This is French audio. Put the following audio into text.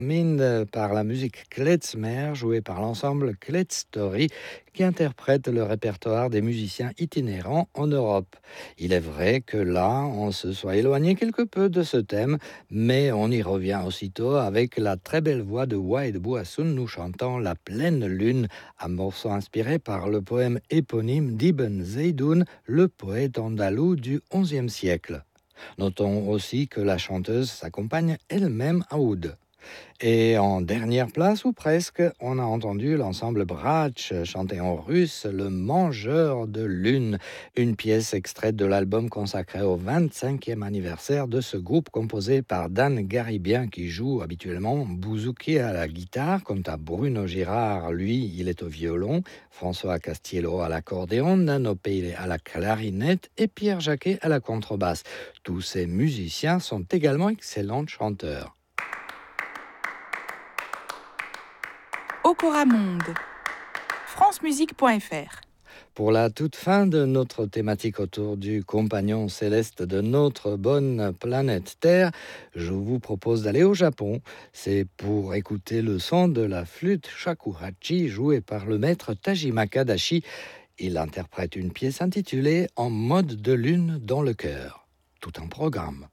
Mine par la musique klezmer jouée par l'ensemble Klez Story qui interprète le répertoire des musiciens itinérants en Europe. Il est vrai que là, on se soit éloigné quelque peu de ce thème, mais on y revient aussitôt avec la très belle voix de Wahed Bouassoun nous chantant La pleine lune, un morceau inspiré par le poème éponyme d'Ibn Zeydoun, le poète andalou du XIe siècle. Notons aussi que la chanteuse s'accompagne elle-même à oud. Et en dernière place, ou presque, on a entendu l'ensemble Bratch chanter en russe Le Mangeur de Lune, une pièce extraite de l'album consacré au 25e anniversaire de ce groupe composé par Dan Garibien qui joue habituellement bouzouki à la guitare, quant à Bruno Girard, lui, il est au violon, François Castiello à l'accordéon, Nano Peile à la clarinette et Pierre Jacquet à la contrebasse. Tous ces musiciens sont également excellents chanteurs. Okora Monde, francemusique.fr. Pour la toute fin de notre thématique autour du compagnon céleste de notre bonne planète Terre, je vous propose d'aller au Japon. C'est pour écouter le son de la flûte shakuhachi jouée par le maître Tajima Kadashi. Il interprète une pièce intitulée En mode de lune dans le cœur. Tout un programme.